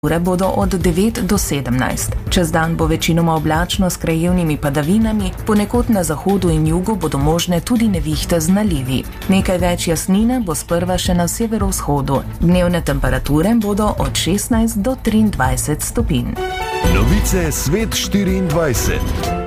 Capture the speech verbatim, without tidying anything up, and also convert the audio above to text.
Ure bodo od devet do sedemnajst. Čez dan bo večinoma oblačno s krajevnimi padavinami, ponekod na zahodu in jugu bodo možne tudi nevihte z nalivi. Nekaj več jasnine bo sprva še na severovzhodu. Dnevne temperature bodo od šestnajst do triindvajset stopinj. Novice Svet štiriindvajset.